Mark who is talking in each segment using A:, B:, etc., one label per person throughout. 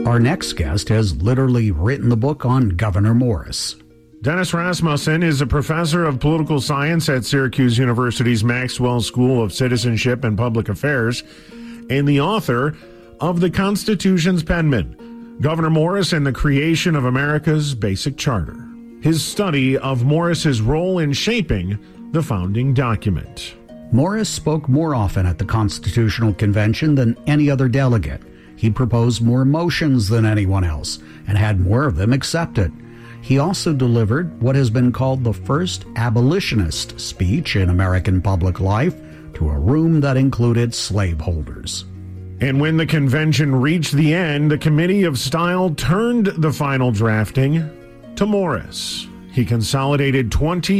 A: Our next guest has literally written the book on Gouverneur Morris.
B: Dennis Rasmussen is a professor of political science at Syracuse University's Maxwell School of Citizenship and Public Affairs and the author of The Constitution's Penman, Gouverneur Morris and the Creation of America's Basic Charter. His study of Morris's role in shaping the founding document.
A: Morris spoke more often at the Constitutional Convention than any other delegate. He proposed more motions than anyone else and had more of them accepted. He also delivered what has been called the first abolitionist speech in American public life to a room that included slaveholders.
B: And when the convention reached the end, the Committee of Style turned the final drafting to Morris. He consolidated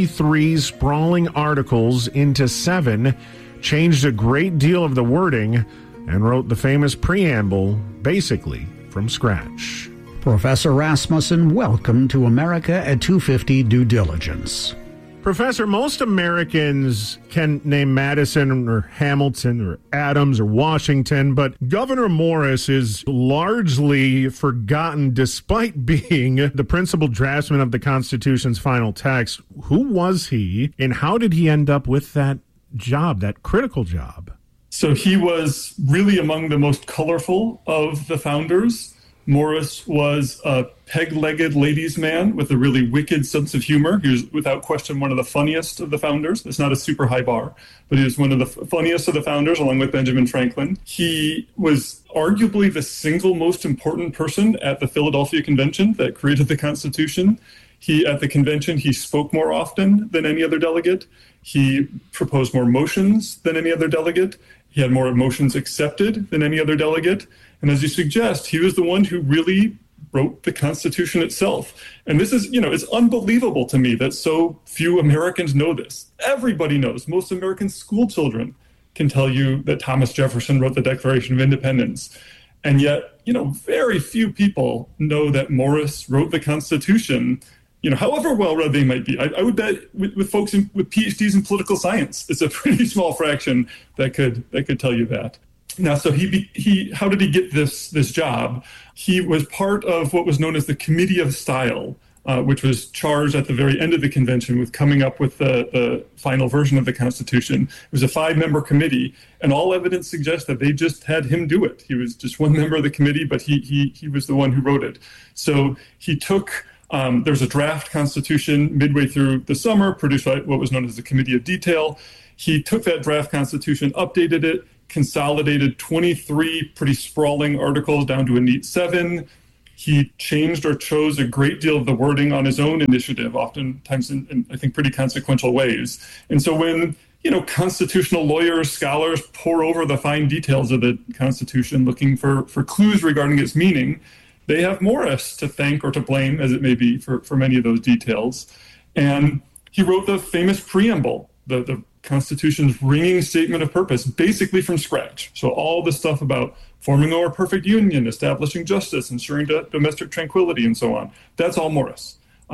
B: 23 sprawling articles into 7, changed a great deal of the wording, and wrote the famous preamble basically from scratch.
A: Professor Rasmussen, welcome to America at 250 Due Diligence.
B: Professor, most Americans can name Madison or Hamilton or Adams or Washington, but Gouverneur Morris is largely forgotten despite being the principal draftsman of the Constitution's final text. Who was he, and how did he end up with that job, that critical job?
C: So he was really among the most colorful of the founders. Morris was a peg-legged ladies' man with a really wicked sense of humor. He was, without question, one of the funniest of the founders. It's not a super high bar, but he was one of the funniest of the founders, along with Benjamin Franklin. He was arguably the single most important person at the Philadelphia Convention that created the Constitution. At the convention, he spoke more often than any other delegate. He proposed more motions than any other delegate. He had more motions accepted than any other delegate. And as you suggest, he was the one who really wrote the Constitution itself. And this is, it's unbelievable to me that so few Americans know this. Everybody knows. Most American school children can tell you that Thomas Jefferson wrote the Declaration of Independence. And yet, very few people know that Morris wrote the Constitution, however well-read they might be. I would bet with folks with PhDs in political science, it's a pretty small fraction that could tell you that. Now, so how did he get this job? He was part of what was known as the Committee of Style, which was charged at the very end of the convention with coming up with the final version of the Constitution. It was a 5-member committee, and all evidence suggests that they just had him do it. He was just one member of the committee, but he was the one who wrote it. So he took... There's a draft constitution midway through the summer produced by what was known as the Committee of Detail. He took that draft constitution, updated it, consolidated 23 pretty sprawling articles down to a neat 7. He changed or chose a great deal of the wording on his own initiative, oftentimes in I think, pretty consequential ways. And so when constitutional lawyers, scholars pore over the fine details of the Constitution looking for clues regarding its meaning, they have Morris to thank or to blame, as it may be, for many of those details. And he wrote the famous preamble, the Constitution's ringing statement of purpose, basically from scratch. So all the stuff about forming a more perfect union, establishing justice, ensuring domestic tranquility, and so on, that's all Morris.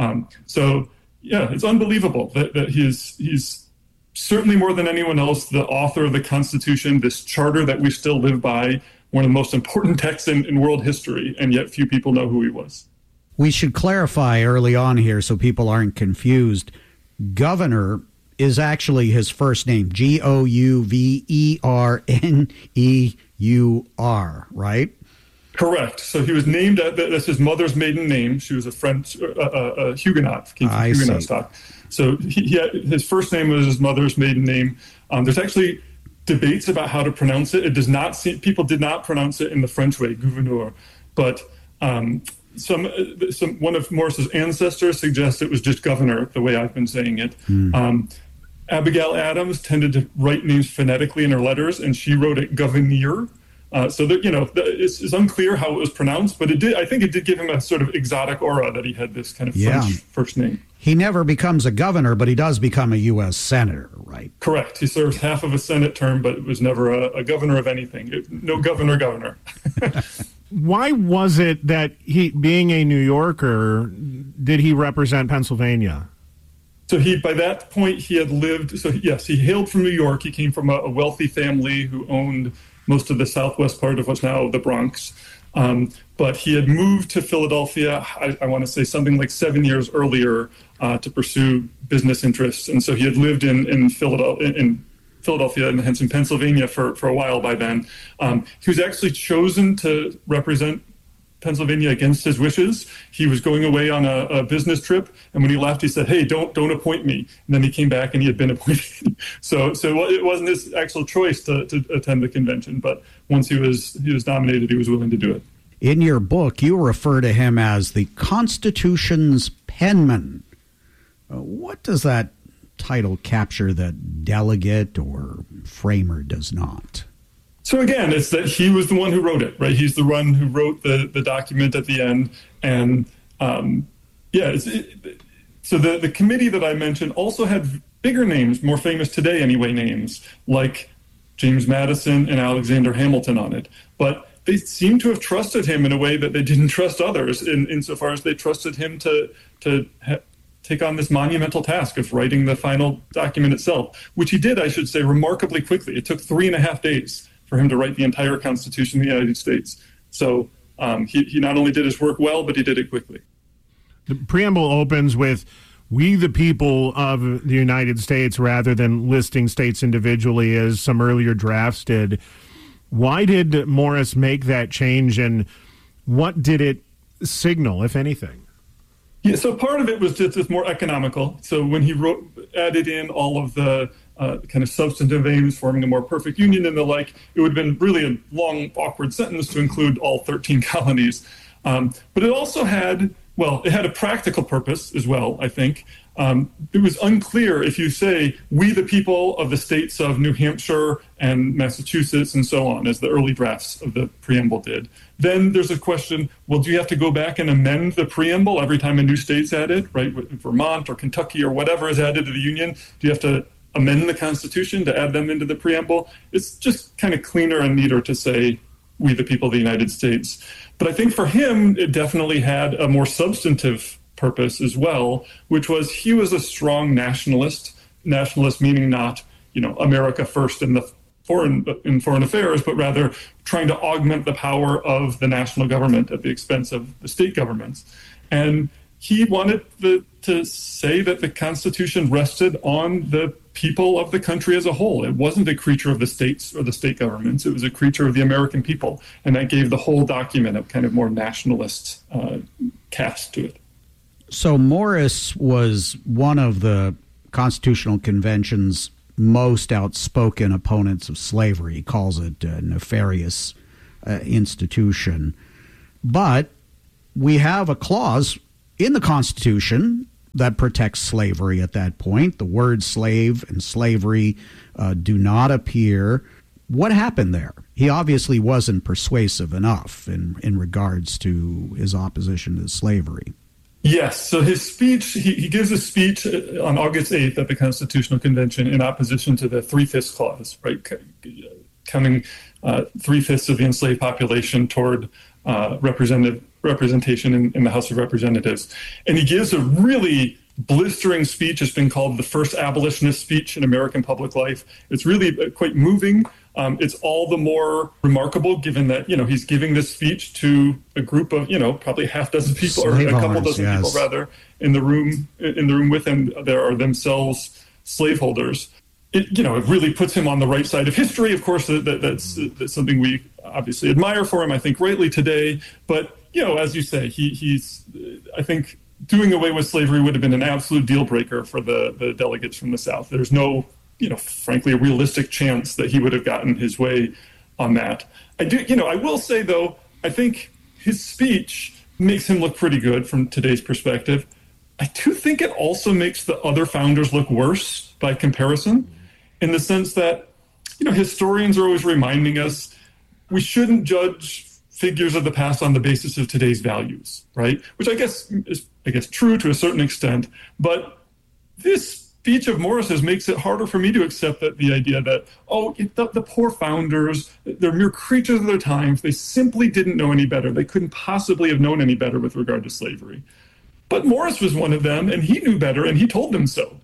C: It's unbelievable that he's certainly more than anyone else the author of the Constitution, this charter that we still live by, one of the most important texts in world history, and yet few people know who he was.
A: We should clarify early on here so people aren't confused. Governor is actually his first name, Gouverneur, right?
C: Correct. So he was named, that's his mother's maiden name. She was a French Huguenot, came from Huguenot stock. So his first name was his mother's maiden name. There's actually debates about how to pronounce it. People did not pronounce it in the French way, Gouverneur, but one of Morris's ancestors suggests it was just governor, the way I've been saying it. Abigail Adams tended to write names phonetically in her letters, and she wrote it Gouverneur. It's unclear how it was pronounced, but I think it did give him a sort of exotic aura that he had this kind of French first name.
A: He never becomes a governor, but he does become a U.S. senator, right?
C: Correct. He serves half of a Senate term, but was never a governor of anything. No governor.
B: Why was it that he, being a New Yorker, did he represent Pennsylvania?
C: So by that point, he had lived, he hailed from New York. He came from a wealthy family who owned most of the southwest part of what's now the Bronx. But he had moved to Philadelphia, I want to say something like 7 years earlier, to pursue business interests. And so he had lived in Philadelphia and hence in Pennsylvania for a while by then. He was actually chosen to represent Pennsylvania against his wishes. He was going away on a business trip, and when he left, he said, "Hey, don't appoint me." And then he came back, and he had been appointed. So it wasn't his actual choice to attend the convention, but once he was nominated, he was willing to do it.
A: In your book, you refer to him as the Constitution's penman. What does that title capture that delegate or framer does not?
C: So again, it's that he was the one who wrote it, right? He's the one who wrote the document at the end. And so the committee that I mentioned also had bigger names, more famous today anyway, names like James Madison and Alexander Hamilton on it. But they seem to have trusted him in a way that they didn't trust others, insofar as they trusted him to take on this monumental task of writing the final document itself, which he did, I should say, remarkably quickly. It took 3.5 days for him to write the entire Constitution of the United States. So he not only did his work well, but he did it quickly.
B: The preamble opens with, "We the people of the United States," rather than listing states individually as some earlier drafts did. Why did Morris make that change, and what did it signal, if anything?
C: Yeah, so part of it was just more economical. So when he added in all of the kind of substantive aims, forming a more perfect union and the like, it would have been really a long, awkward sentence to include all 13 colonies. But it also had, it had a practical purpose as well, I think. It was unclear if you say, "We the people of the states of New Hampshire and Massachusetts," and so on, as the early drafts of the preamble did. Then there's a question, well, do you have to go back and amend the preamble every time a new state's added, right? Vermont or Kentucky or whatever is added to the Union. Do you have to amend the Constitution to add them into the preamble? It's just kind of cleaner and neater to say, "We the people of the United States." But I think for him, it definitely had a more substantive purpose as well, which was he was a strong nationalist meaning not, America first in foreign affairs, but rather trying to augment the power of the national government at the expense of the state governments. And he wanted to say that the Constitution rested on the people of the country as a whole. It wasn't a creature of the states or the state governments. It was a creature of the American people. And that gave the whole document a kind of more nationalist cast to it.
A: So Morris was one of the Constitutional Convention's most outspoken opponents of slavery. He calls it a nefarious institution. But we have a clause in the Constitution that protects slavery at that point. The words slave and slavery do not appear. What happened there? He obviously wasn't persuasive enough in regards to his opposition to slavery.
C: Yes. So his speech, he gives a speech on August 8th at the Constitutional Convention in opposition to the 3/5 clause, right? Counting 3/5 of the enslaved population toward representation in the House of Representatives. And he gives a really blistering speech. It's been called the first abolitionist speech in American public life. It's really quite moving. It's all the more remarkable given that, he's giving this speech to a group of, probably half dozen people, or a couple dozen people rather, in the room with him. There are themselves slaveholders. It really puts him on the right side of history. Of course, that's something we obviously admire for him, I think rightly today. But, as you say, he's, I think, doing away with slavery would have been an absolute deal breaker for the delegates from the South. There's no, frankly, a realistic chance that he would have gotten his way on that. I will say, though, I think his speech makes him look pretty good from today's perspective. I do think it also makes the other founders look worse by comparison, in the sense that, historians are always reminding us we shouldn't judge figures of the past on the basis of today's values, right? Which I guess is true to a certain extent, but this speech of Morris's makes it harder for me to accept that the idea that, the poor founders, they're mere creatures of their times. They simply didn't know any better. They couldn't possibly have known any better with regard to slavery. But Morris was one of them, and he knew better, and he told them so.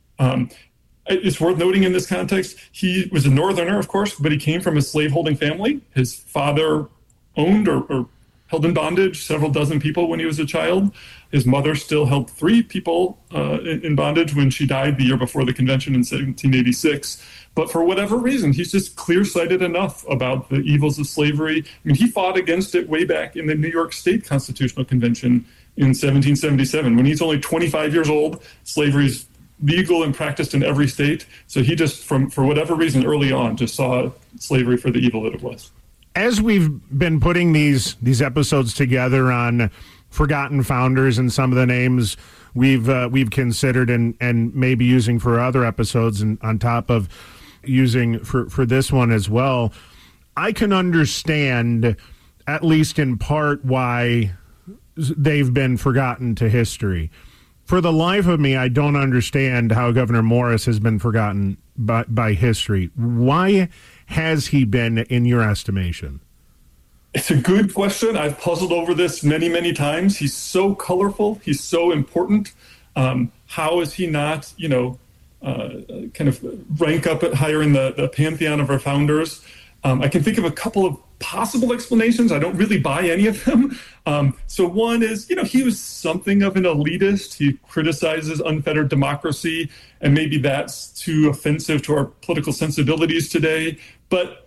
C: It's worth noting in this context, he was a Northerner, of course, but he came from a slaveholding family. His father owned or held in bondage several dozen people when he was a child. His mother still held 3 people in bondage when she died the year before the convention in 1786. But for whatever reason, he's just clear-sighted enough about the evils of slavery. I mean, he fought against it way back in the New York State Constitutional Convention in 1777. When he's only 25 years old, slavery's legal and practiced in every state. So he just, for whatever reason, early on, just saw slavery for the evil that it was.
B: As we've been putting these episodes together on forgotten founders and some of the names we've considered and maybe using for other episodes and on top of using for this one as well, I can understand, at least in part, why they've been forgotten to history. For the life of me, I don't understand how Governor Morris has been forgotten by history. Why has he been, in your estimation?
C: It's a good question. I've puzzled over this many, many times. He's so colorful. He's so important. How is he not, kind of rank up higher in the pantheon of our founders? I can think of a couple of possible explanations. I don't really buy any of them. So one is, he was something of an elitist. He criticizes unfettered democracy, and maybe that's too offensive to our political sensibilities today. But,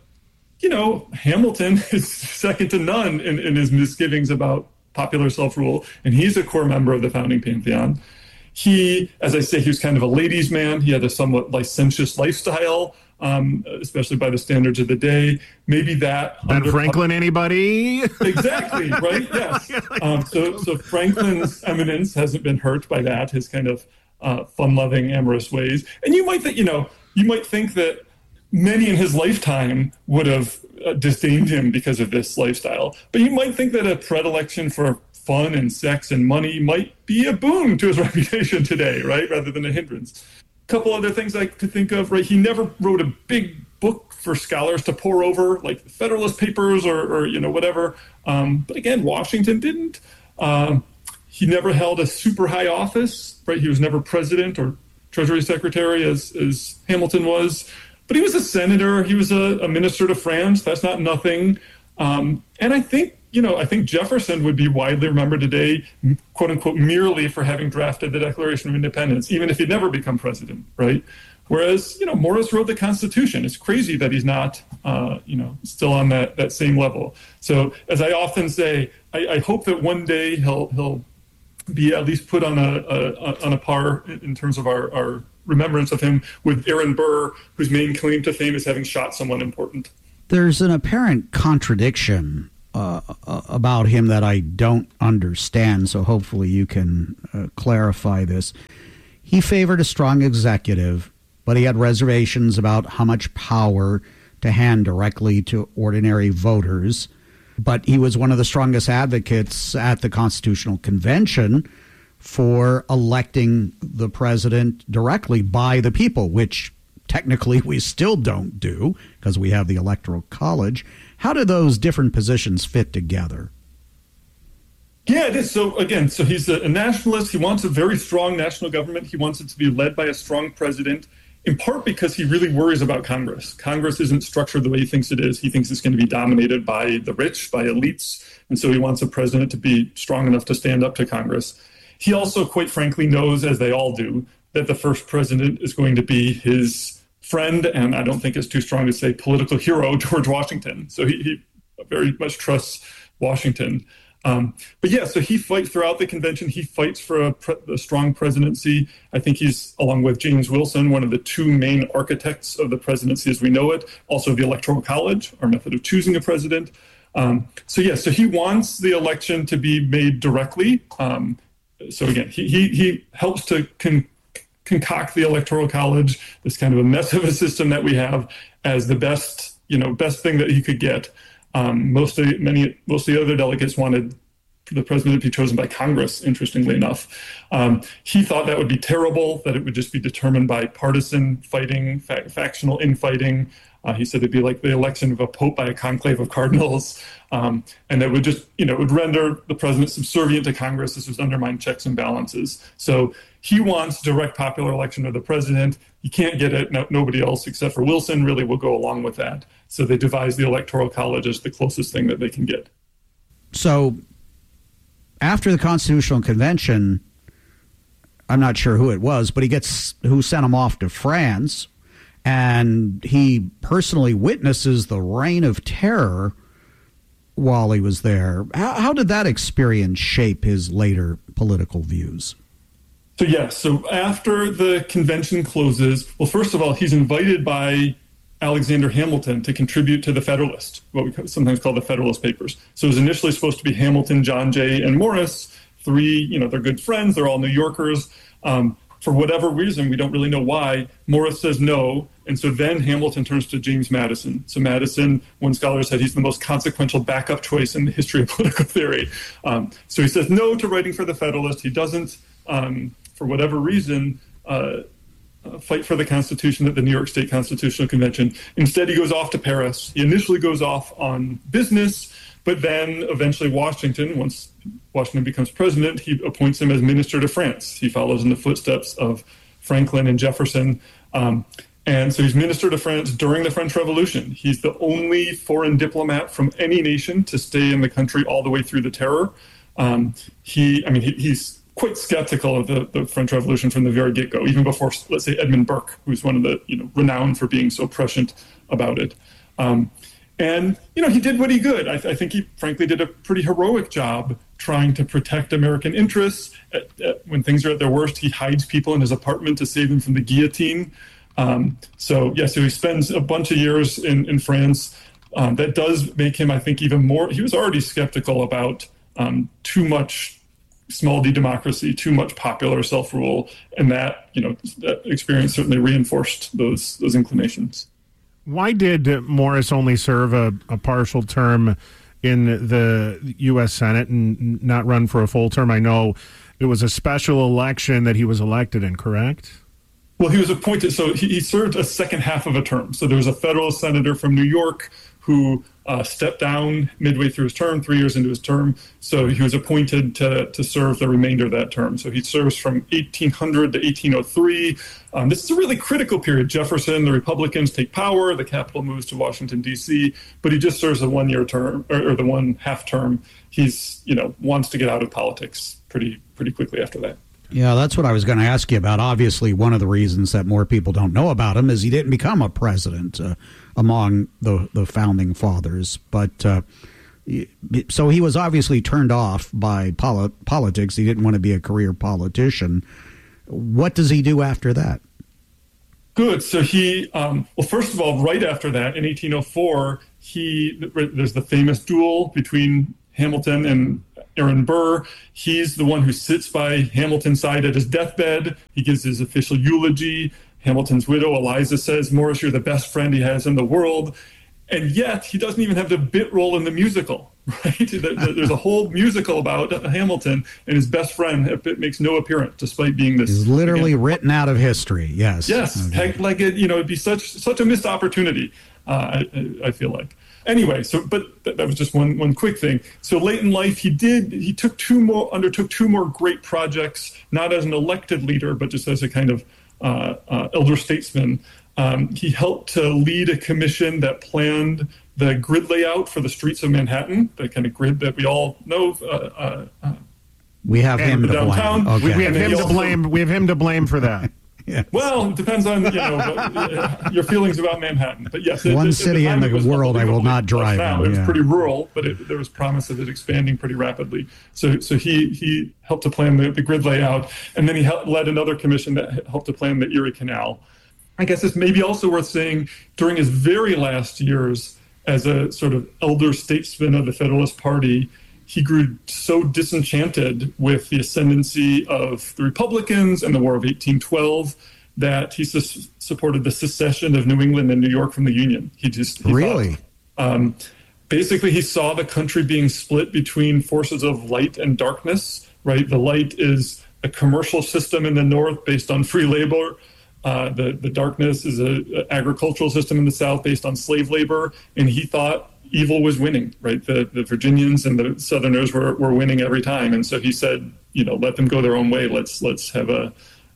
C: Hamilton is second to none in his misgivings about popular self-rule, and he's a core member of the founding pantheon. He, as I say, he was kind of a ladies' man. He had a somewhat licentious lifestyle, especially by the standards of the day. Maybe that.
B: Ben Franklin, anybody?
C: Exactly, right? Yes. So Franklin's eminence hasn't been hurt by that, his kind of fun-loving, amorous ways. And you might think that many in his lifetime would have disdained him because of this lifestyle. But you might think that a predilection for fun and sex and money might be a boon to his reputation today, right? Rather than a hindrance. A couple other things I could think of, right? He never wrote a big book for scholars to pore over, like the Federalist Papers or whatever. But again, Washington didn't. He never held a super high office, right? He was never president or Treasury Secretary as Hamilton was. But he was a senator. He was a minister to France. That's not nothing. And I think Jefferson would be widely remembered today, quote unquote, merely for having drafted the Declaration of Independence, even if he'd never become president, right? Whereas, Morris wrote the Constitution. It's crazy that he's not, still on that same level. So as I often say, I hope that one day he'll be at least put on a par in terms of our remembrance of him with Aaron Burr, whose main claim to fame is having shot someone important.
A: There's an apparent contradiction about him that I don't understand, so hopefully you can clarify this. He favored a strong executive, but he had reservations about how much power to hand directly to ordinary voters. But he was one of the strongest advocates at the Constitutional Convention for electing the president directly by the people, which technically we still don't do because we have the Electoral College. How do those different positions fit together?
C: Yeah, it is. So he's a nationalist. He wants a very strong national government. He wants it to be led by a strong president, in part because he really worries about Congress. Congress isn't structured the way he thinks it is. He thinks it's going to be dominated by the rich, by elites. And so he wants a president to be strong enough to stand up to Congress. He also, quite frankly, knows, as they all do, that the first president is going to be his friend, and I don't think it's too strong to say political hero, George Washington. So he very much trusts Washington. So he fights throughout the convention. He fights for a strong presidency. I think he's, along with James Wilson, one of the two main architects of the presidency as we know it, also the Electoral College, our method of choosing a president. So he wants the election to be made directly. He helps to concoct the Electoral College, this kind of a mess of a system that we have, as the best thing that he could get. Most of the other delegates wanted the president to be chosen by Congress, interestingly enough. He thought that would be terrible, that it would just be determined by partisan fighting, factional infighting. He said it'd be like the election of a pope by a conclave of cardinals. And that would just, would render the president subservient to Congress. This would undermine checks and balances. So he wants direct popular election of the president. He can't get it. Nobody else except for Wilson really will go along with that. So they devised the Electoral College as the closest thing that they can get.
A: So after the Constitutional Convention, I'm not sure who it was, but who sent him off to France, and he personally witnesses the reign of terror while he was there. How did that experience shape his later political views?
C: So after the convention closes, well, first of all, he's invited by Alexander Hamilton to contribute to the Federalist, what we sometimes call the Federalist Papers. So it was initially supposed to be Hamilton, John Jay, and Morris, three, they're good friends, they're all New Yorkers. For whatever reason, we don't really know why, Morris says no, and so then Hamilton turns to James Madison. So Madison, one scholar said he's the most consequential backup choice in the history of political theory. So he says no to writing for the Federalist. He doesn't, for whatever reason, fight for the Constitution at the New York State Constitutional Convention. Instead, he goes off to Paris. He initially goes off on business, but then eventually Washington, once Washington becomes president, he appoints him as minister to France. He follows in the footsteps of Franklin and Jefferson. And so he's minister to France during the French Revolution. He's the only foreign diplomat from any nation to stay in the country all the way through the terror. He's quite skeptical of the French Revolution from the very get-go, even before, let's say, Edmund Burke, who's one of the, renowned for being so prescient about it. He did what he could. I think he, frankly, did a pretty heroic job trying to protect American interests. When things are at their worst, he hides people in his apartment to save them from the guillotine. So he spends a bunch of years in France. That does make him, I think, even more. He was already skeptical about too much small d democracy, too much popular self-rule, and that experience certainly reinforced those inclinations.
B: Why did Morris only serve a partial term in the U.S. Senate and not run for a full term? I know it was a special election that he was elected in, correct?
C: Well, he was appointed, so he served a second half of a term. So there was a federal senator from New York who stepped down midway through his term, 3 years into his term. So he was appointed to serve the remainder of that term. So he serves from 1800 to 1803. This is a really critical period. Jefferson, the Republicans take power, the capital moves to Washington, D.C., but he just serves a 1 year term, or the 1/2 term. He's, wants to get out of politics pretty quickly after that.
A: Yeah, that's what I was going to ask you about. Obviously, one of the reasons that more people don't know about him is he didn't become a president among the founding fathers. But so he was obviously turned off by politics. He didn't want to be a career politician. What does he do after that?
C: Good. So he, first of all, right after that, in 1804, there's the famous duel between Hamilton and Aaron Burr. He's the one who sits by Hamilton's side at his deathbed. He gives his official eulogy. Hamilton's widow, Eliza, says, "Morris, you're the best friend he has in the world." And yet, he doesn't even have the bit role in the musical, right? There's a whole musical about Hamilton, and his best friend makes no appearance, despite being this...
A: He's literally written out of history, yes.
C: Yes, okay. It'd be such a missed opportunity, I feel like. Anyway, but that was just one quick thing. So late in life, he undertook two more great projects, not as an elected leader, but just as a kind of elder statesman. He helped to lead a commission that planned the grid layout for the streets of Manhattan, the kind of grid that we all know.
A: We have him to blame.
B: Okay. We have him to blame for that.
A: Yes.
C: Well, it depends on your feelings about Manhattan. But yes,
A: one city in the world I will not drive in.
C: It was pretty rural, but there was promise of it expanding pretty rapidly. So he helped to plan the grid layout, and then he led another commission that helped to plan the Erie Canal. I guess it's maybe also worth saying during his very last years as a sort of elder statesman of the Federalist Party, he grew so disenchanted with the ascendancy of the Republicans and the War of 1812 that he supported the secession of New England and New York from the Union. He
A: really?
C: Basically, he saw the country being split between forces of light and darkness, right? The light is a commercial system in the North based on free labor. The darkness is an agricultural system in the South based on slave labor. And he thought evil was winning, right? The Virginians and the Southerners were winning every time. And so he said, let them go their own way. Let's have a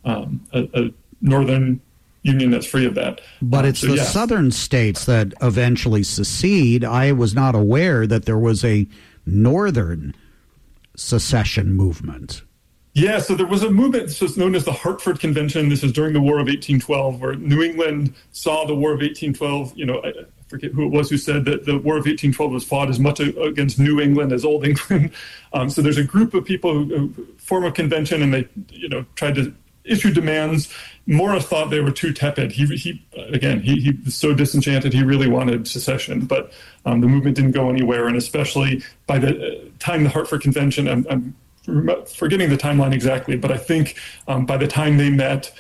C: Northern Union that's free of that.
A: But it's Southern states that eventually secede. I was not aware that there was a northern secession movement.
C: Yeah, so there was a movement known as the Hartford Convention. This is during the War of 1812, where New England saw the War of 1812. I forget who it was who said that the War of 1812 was fought as much against New England as Old England. So there's a group of people who form a convention, and they, tried to issue demands. Morris thought they were too tepid. He was so disenchanted. He really wanted secession, but the movement didn't go anywhere. And especially by the time the Hartford Convention, I'm forgetting the timeline exactly, but I think by the time they met,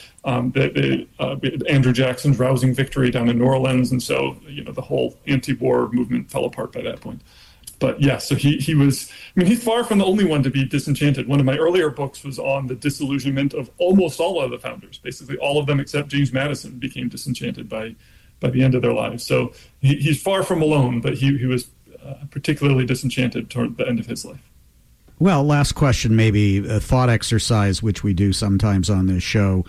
C: Andrew Jackson's rousing victory down in New Orleans, and so the whole anti-war movement fell apart by that point. But yeah, so he was. He's far from the only one to be disenchanted. One of my earlier books was on the disillusionment of almost all of the founders. Basically, all of them except James Madison became disenchanted by the end of their lives. So he's far from alone, but he was particularly disenchanted toward the end of his life.
A: Well, last question, maybe a thought exercise, which we do sometimes on this show.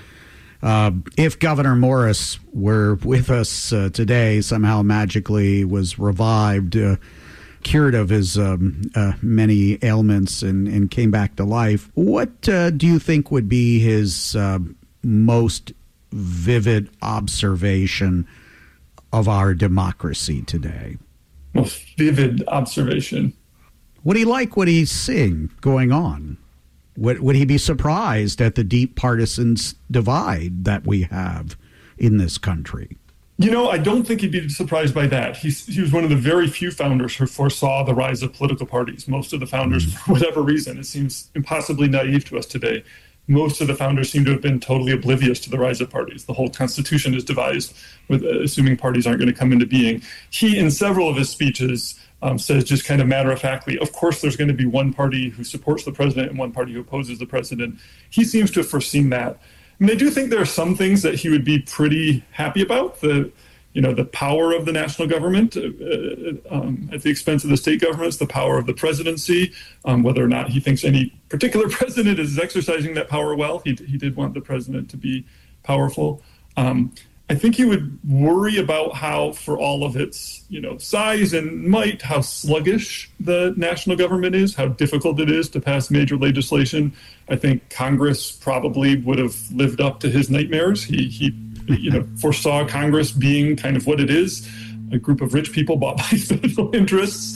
A: If Governor Morris were with us today, somehow magically was revived, cured of his many ailments and came back to life, what do you think would be his most vivid observation of our democracy today?
C: Most vivid observation.
A: Would he like what he's seeing going on? Would he be surprised at the deep partisan divide that we have in this country?
C: I don't think he'd be surprised by that. He was one of the very few founders who foresaw the rise of political parties. Most of the founders, for whatever reason, it seems impossibly naive to us today. Most of the founders seem to have been totally oblivious to the rise of parties. The whole Constitution is devised with assuming parties aren't going to come into being. He, in several of his speeches, says just kind of matter-of-factly, of course there's going to be one party who supports the president and one party who opposes the president. He seems to have foreseen that. I do think there are some things that he would be pretty happy about. The power of the national government at the expense of the state governments, the power of the presidency, whether or not he thinks any particular president is exercising that power well. He did want the president to be powerful. I think he would worry about how, for all of its, size and might, how sluggish the national government is, how difficult it is to pass major legislation. I think Congress probably would have lived up to his nightmares. He foresaw Congress being kind of what it is, a group of rich people bought by special interests.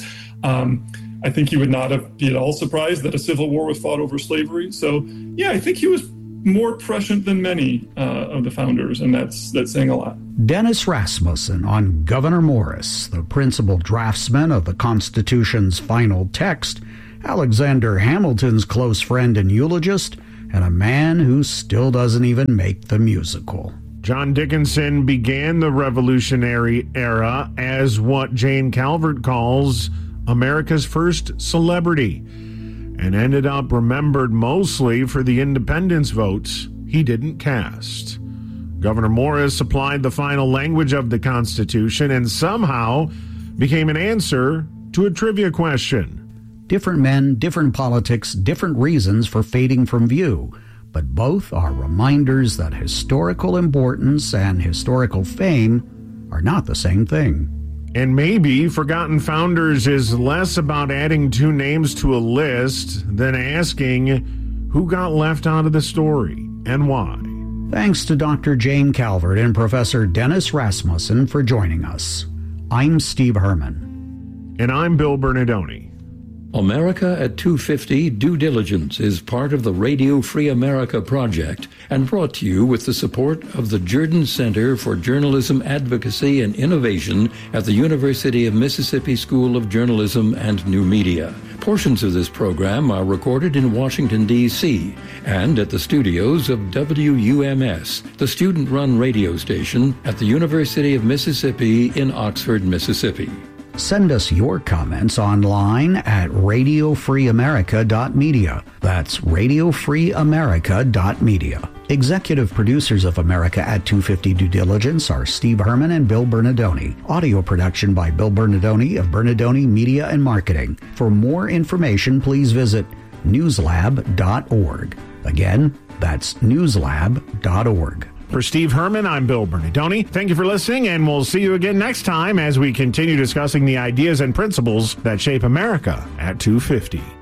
C: I think he would not have been at all surprised that a civil war was fought over slavery. So, yeah, I think he was more prescient than many of the founders, and that's saying a lot.
A: Dennis Rasmussen on Governor Morris, the principal draftsman of the Constitution's final text, Alexander Hamilton's close friend and eulogist, and a man who still doesn't even make the musical.
B: John Dickinson began the Revolutionary era as what Jane Calvert calls America's first celebrity, and ended up remembered mostly for the independence votes he didn't cast. Governor Morris applied the final language of the Constitution and somehow became an answer to a trivia question.
A: Different men, different politics, different reasons for fading from view, but both are reminders that historical importance and historical fame are not the same thing.
B: And maybe Forgotten Founders is less about adding two names to a list than asking who got left out of the story and why.
A: Thanks to Dr. Jane Calvert and Professor Dennis Rasmussen for joining us. I'm Steve Herman.
B: And I'm Bill Bernardoni.
D: America at 250 Due Diligence is part of the Radio Free America project and brought to you with the support of the Jordan Center for Journalism Advocacy and Innovation at the University of Mississippi School of Journalism and New Media. Portions of this program are recorded in Washington, D.C. and at the studios of WUMS, the student-run radio station at the University of Mississippi in Oxford, Mississippi.
A: Send us your comments online at radiofreeamerica.media. That's radiofreeamerica.media. Executive producers of America at 250 Due Diligence are Steve Herman and Bill Bernardoni. Audio production by Bill Bernardoni of Bernardoni Media and Marketing. For more information, please visit newslab.org. Again, that's newslab.org.
B: For Steve Herman, I'm Bill Bernardoni. Thank you for listening, and we'll see you again next time as we continue discussing the ideas and principles that shape America at 250.